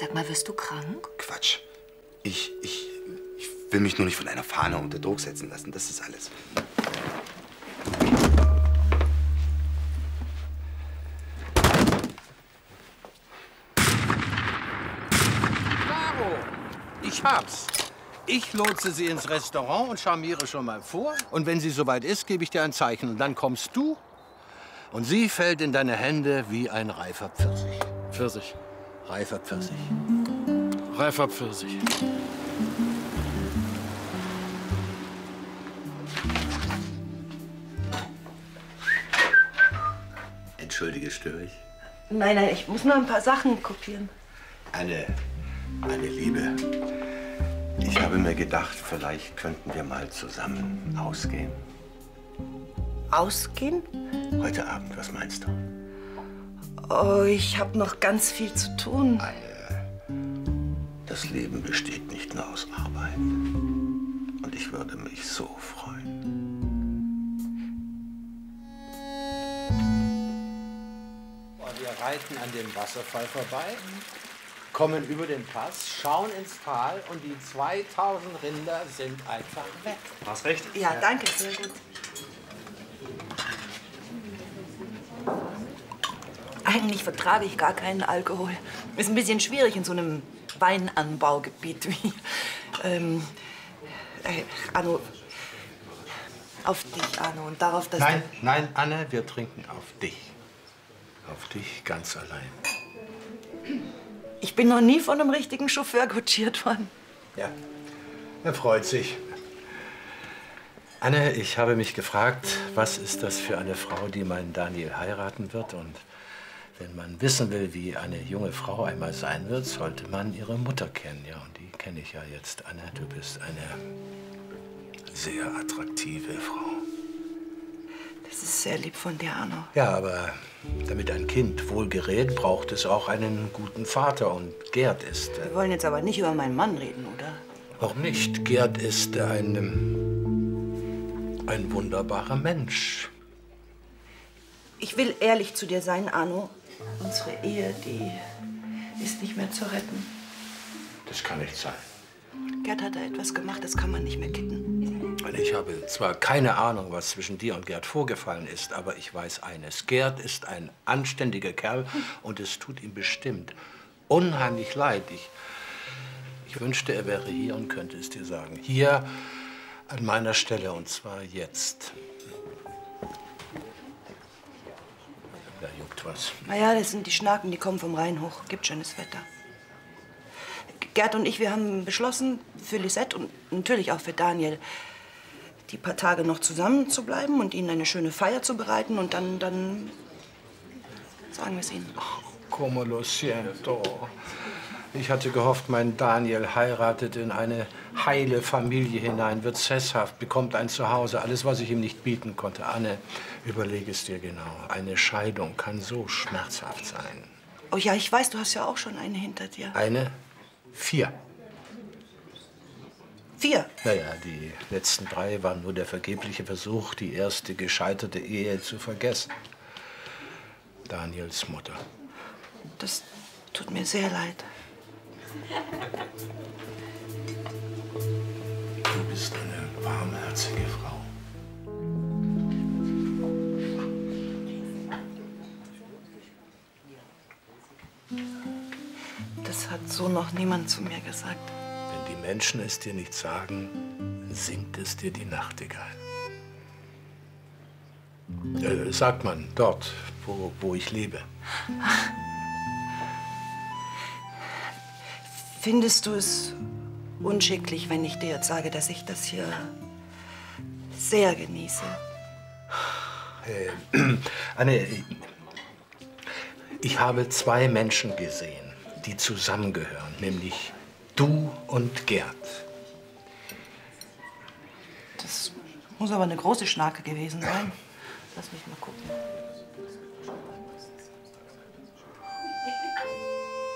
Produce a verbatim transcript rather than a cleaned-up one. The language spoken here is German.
Sag mal, wirst du krank? Quatsch. Ich, ich, ich will mich nur nicht von einer Fahne unter Druck setzen lassen. Das ist alles. Caro, ich hab's. Ich lotse sie ins Restaurant und charmiere schon mal vor. Und wenn sie soweit ist, gebe ich dir ein Zeichen. Und dann kommst du und sie fällt in deine Hände wie ein reifer Pfirsich. Pfirsich. Reifer Pfirsich. Reifer Pfirsich. Entschuldige, störe ich? Nein, nein, ich muss nur ein paar Sachen kopieren. Anne, Anne, Liebe. Ich habe mir gedacht, vielleicht könnten wir mal zusammen ausgehen. Ausgehen? Heute Abend, was meinst du? Oh, ich habe noch ganz viel zu tun. Anne, das Leben besteht nicht nur aus Arbeit. Und ich würde mich so freuen. Wir reiten an dem Wasserfall vorbei, kommen über den Pass, schauen ins Tal und die zweitausend Rinder sind einfach weg. Hast recht? Ja, danke, sehr gut. Eigentlich vertrage ich gar keinen Alkohol. Ist ein bisschen schwierig in so einem Weinanbaugebiet wie... Ähm, äh, Arno, auf dich, Arno, und darauf, dass... Nein, nein, Anne, wir trinken auf dich. Auf dich ganz allein. Ich bin noch nie von einem richtigen Chauffeur kutschiert worden. Ja, er freut sich. Anne, ich habe mich gefragt, was ist das für eine Frau, die mein Daniel heiraten wird? Und wenn man wissen will, wie eine junge Frau einmal sein wird, sollte man ihre Mutter kennen. Ja, und die kenne ich ja jetzt. Anne, du bist eine sehr attraktive Frau. Das ist sehr lieb von dir, Arno. Ja, aber damit ein Kind wohl gerät, braucht es auch einen guten Vater. Und Gerd ist... Äh Wir wollen jetzt aber nicht über meinen Mann reden, oder? Warum nicht? Gerd ist ein, ähm, ein wunderbarer Mensch. Ich will ehrlich zu dir sein, Arno. Unsere Ehe, die ist nicht mehr zu retten. Das kann nicht sein. Gerd hat da etwas gemacht, das kann man nicht mehr kitten. Ich habe zwar keine Ahnung, was zwischen dir und Gerd vorgefallen ist, aber ich weiß eines. Gerd ist ein anständiger Kerl und es tut ihm bestimmt unheimlich leid. Ich, ich wünschte, er wäre hier und könnte es dir sagen. Hier an meiner Stelle und zwar jetzt. Da juckt was. Na ja, das sind die Schnaken, die kommen vom Rhein hoch. Gibt schönes Wetter. Gerd und ich, wir haben beschlossen, für Lisette und natürlich auch für Daniel, die paar Tage noch zusammen zu bleiben und ihnen eine schöne Feier zu bereiten. Und dann, dann sagen wir es ihnen. Como lo siento. Ich hatte gehofft, mein Daniel heiratet in eine heile Familie hinein, wird sesshaft, bekommt ein Zuhause, alles, was ich ihm nicht bieten konnte. Anne, überlege es dir genau. Eine Scheidung kann so schmerzhaft sein. Oh ja, ich weiß, du hast ja auch schon eine hinter dir. Eine? Vier. Vier? Naja, die letzten drei waren nur der vergebliche Versuch, die erste gescheiterte Ehe zu vergessen. Daniels Mutter. Das tut mir sehr leid. Du bist eine warmherzige Frau. Das hat so noch niemand zu mir gesagt. Wenn die Menschen es dir nicht sagen, singt es dir die Nachtigall. Äh, sagt man dort, wo, wo ich lebe. Findest du es unschicklich, wenn ich dir jetzt sage, dass ich das hier sehr genieße? Äh, Anne, ich habe zwei Menschen gesehen, die zusammengehören, nämlich du und Gerd. Das muss aber eine große Schnarke gewesen sein. Lass mich mal gucken.